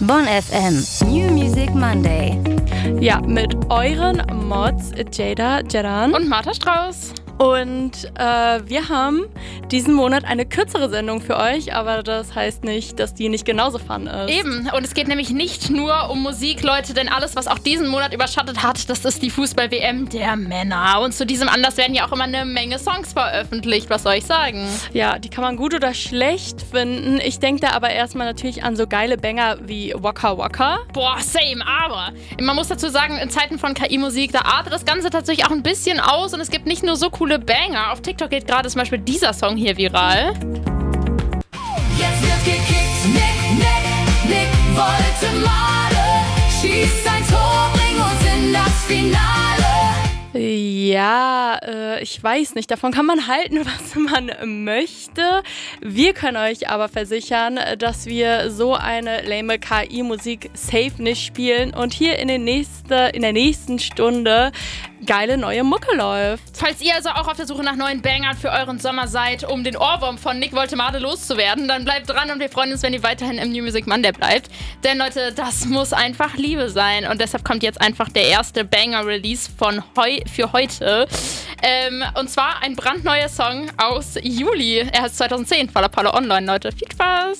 Bonn FM New Music Monday. Ja, mit euren Mods Jada Jadan und Martha Strauß. Und wir haben diesen Monat eine kürzere Sendung für euch, aber das heißt nicht, dass die nicht genauso fun ist. Eben, und es geht nämlich nicht nur um Musik, Leute, denn alles, was auch diesen Monat überschattet hat, das ist die Fußball-WM der Männer. Und zu diesem Anlass werden ja auch immer eine Menge Songs veröffentlicht, was soll ich sagen? Ja, die kann man gut oder schlecht finden. Ich denke da aber erstmal natürlich an so geile Banger wie Waka Waka. Boah, same, aber man muss dazu sagen, in Zeiten von KI-Musik, da artet das Ganze tatsächlich auch ein bisschen aus und es gibt nicht nur so coole Banger. Auf TikTok geht gerade zum Beispiel dieser Song hier viral. Jetzt wird gekickt, Nick wollte Male, schießt ein Tor, bring uns in das Finale. Ja, ich weiß nicht. Davon kann man halten, was man möchte. Wir können euch aber versichern, dass wir so eine lame KI-Musik safe nicht spielen und hier in der nächsten Stunde geile neue Mucke läuft. Falls ihr also auch auf der Suche nach neuen Bangern für euren Sommer seid, um den Ohrwurm von Nick Woltemade loszuwerden, dann bleibt dran und wir freuen uns, wenn ihr weiterhin im New Music Monday bleibt. Denn Leute, das muss einfach Liebe sein und deshalb kommt jetzt einfach der erste Banger-Release für heute. Und zwar ein brandneuer Song aus Juli. Er heißt 2010, Palla Palla Online, Leute. Viel Spaß!